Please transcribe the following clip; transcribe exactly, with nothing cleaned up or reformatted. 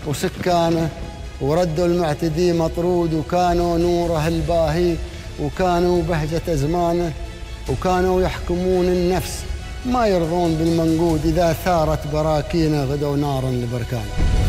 وسكانه، وردوا المعتدي مطرود، وكانوا نوره الباهي، وكانوا بهجة أزمانه، وكانوا يحكمون النفس ما يرضون بالمنقود، إذا ثارت براكينه غدوا نارا لبركانه.